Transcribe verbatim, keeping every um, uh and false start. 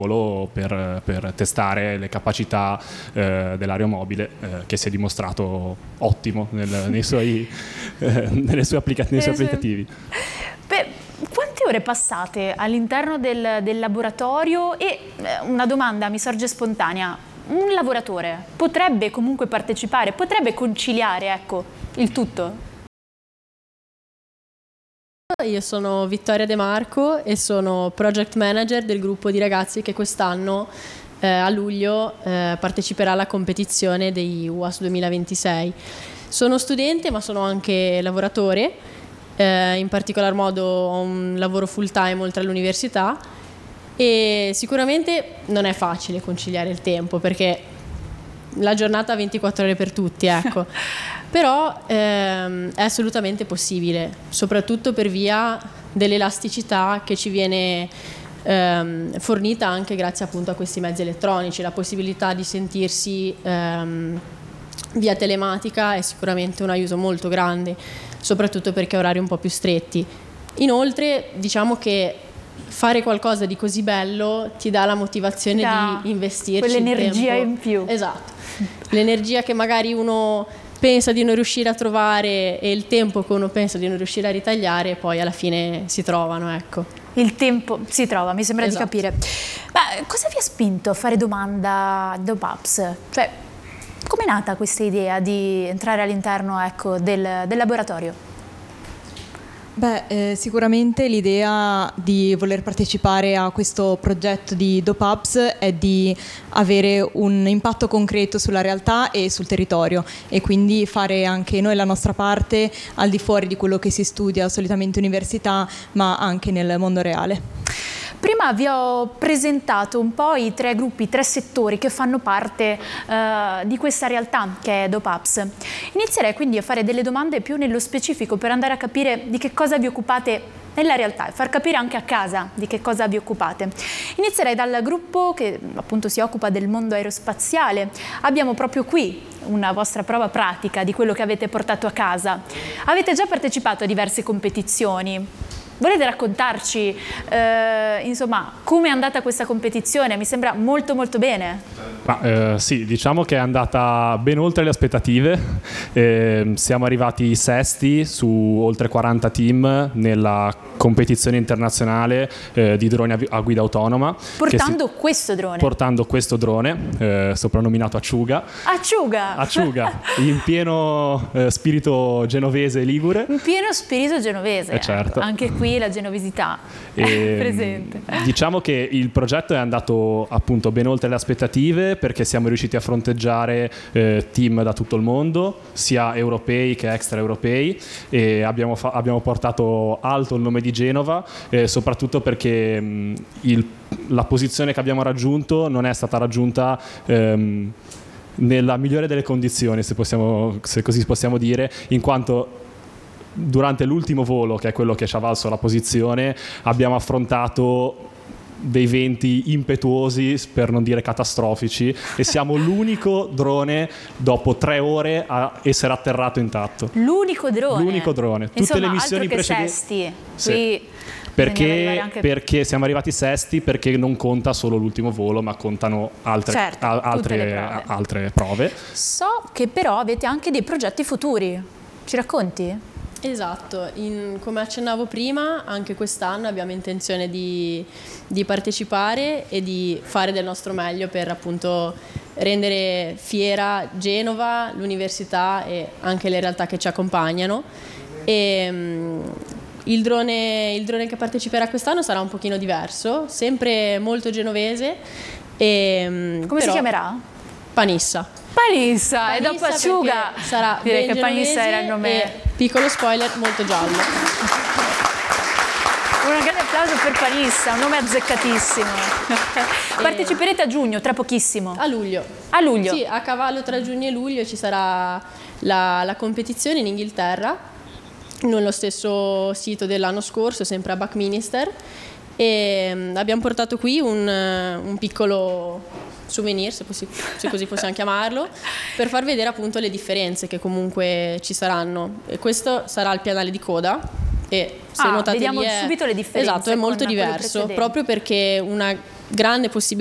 Per, per testare le capacità eh, dell'aeromobile, eh, che si è dimostrato ottimo nel, nei suoi, eh, nelle sue applica- nei suoi applicativi. Beh, quante ore passate all'interno del, del laboratorio? E eh, una domanda mi sorge spontanea: un lavoratore potrebbe comunque partecipare, potrebbe conciliare, ecco, il tutto? Io sono Vittoria De Marco e sono project manager del gruppo di ragazzi che quest'anno eh, a luglio eh, parteciperà alla competizione dei U A S duemilaventisei. Sono studente ma sono anche lavoratore, eh, in particolar modo ho un lavoro full time oltre all'università e sicuramente non è facile conciliare il tempo perché la giornata ha ventiquattro ore per tutti, ecco. Però ehm, è assolutamente possibile, soprattutto per via dell'elasticità che ci viene ehm, fornita anche grazie appunto a questi mezzi elettronici. La possibilità di sentirsi ehm, via telematica è sicuramente un aiuto molto grande, soprattutto perché ha orari un po' più stretti. Inoltre diciamo che fare qualcosa di così bello ti dà la motivazione da, di investirci quell'energia in in più. Esatto, l'energia che magari uno pensa di non riuscire a trovare e il tempo che uno pensa di non riuscire a ritagliare poi alla fine si trovano, ecco. Il tempo si trova, mi sembra Esatto. di capire. Ma cosa vi ha spinto a fare domanda DopApps? Cioè, com'è nata questa idea di entrare all'interno, ecco, del, del laboratorio? Beh, eh, sicuramente l'idea di voler partecipare a questo progetto di DopApps è di avere un impatto concreto sulla realtà e sul territorio e quindi fare anche noi la nostra parte al di fuori di quello che si studia solitamente in università, ma anche nel mondo reale. Prima vi ho presentato un po' i tre gruppi, i tre settori che fanno parte eh, di questa realtà che è DopApps. Inizierei quindi a fare delle domande più nello specifico per andare a capire di che cosa vi occupate nella realtà e far capire anche a casa di che cosa vi occupate. Inizierei dal gruppo che appunto si occupa del mondo aerospaziale. Abbiamo proprio qui una vostra prova pratica di quello che avete portato a casa. Avete già partecipato a diverse competizioni. Volete raccontarci, eh, insomma, come è andata questa competizione? Mi sembra molto molto bene. Ma, eh, sì, diciamo che è andata ben oltre le aspettative. Eh, siamo arrivati sesti su oltre quaranta team nella competizione internazionale eh, di droni a, a guida autonoma. Portando si, questo drone. Portando questo drone, eh, soprannominato Acciuga. Acciuga! Acciuga, in pieno eh, spirito genovese e ligure. In pieno spirito genovese. Eh, certo. Anche qui la genovesità e, è presente. Diciamo che il progetto è andato appunto ben oltre le aspettative perché siamo riusciti a fronteggiare eh, team da tutto il mondo, sia europei che extraeuropei, e abbiamo, fa- abbiamo portato alto il nome di Genova, eh, soprattutto perché mh, il, la posizione che abbiamo raggiunto non è stata raggiunta ehm, nella migliore delle condizioni, se, possiamo, se così possiamo dire, in quanto durante l'ultimo volo, che è quello che ci ha valso la posizione, abbiamo affrontato dei venti impetuosi, per non dire catastrofici, e siamo l'unico drone dopo tre ore a essere atterrato intatto. L'unico drone? L'unico drone. Tutte Insomma, le missioni altro che precedenti. sesti. Sì. Qui perché, anche... perché siamo arrivati sesti perché non conta solo l'ultimo volo, ma contano altre, certo, a, altre, prove. altre prove. So che però avete anche dei progetti futuri. Ci racconti? Esatto, in, come accennavo prima, anche quest'anno abbiamo intenzione di, di partecipare e di fare del nostro meglio per appunto rendere fiera Genova, l'università e anche le realtà che ci accompagnano. E, um, il, drone, il drone che parteciperà quest'anno sarà un pochino diverso, sempre molto genovese. E, um, come si chiamerà? Panissa. Panissa, Panissa e dopo Acciuga sarà direi ben che Panissa era il nome. E, piccolo spoiler, molto giallo. Un grande applauso per Panissa, un nome azzeccatissimo. E... parteciperete a giugno, tra pochissimo. A luglio. A luglio? Sì, a cavallo tra giugno e luglio ci sarà la, la competizione in Inghilterra, nello stesso sito dell'anno scorso, sempre a Buckminster, e abbiamo portato qui un, un piccolo souvenir, se, possi- se così possiamo chiamarlo, per far vedere appunto le differenze che comunque ci saranno. E questo sarà il pianale di coda, e se ah, notate vediamo lì è, subito le differenze. esatto, è molto diverso, proprio perché una grande possibilità